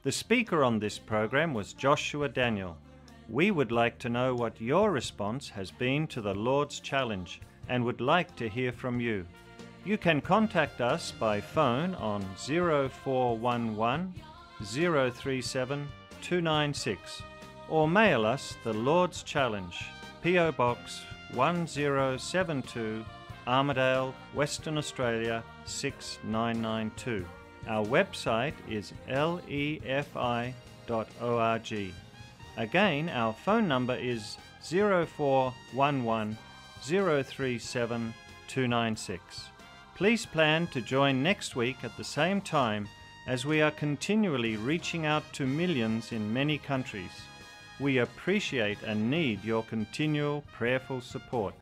The speaker on this program was Joshua Daniel. We would like to know what your response has been to the Lord's Challenge and would like to hear from you. You can contact us by phone on 0411 037 296 or mail us the Lord's Challenge, P.O. Box 1072, Armidale, Western Australia 6992. Our website is lefi.org. Again, our phone number is 0411 037 296. Please plan to join next week at the same time as we are continually reaching out to millions in many countries. We appreciate and need your continual prayerful support.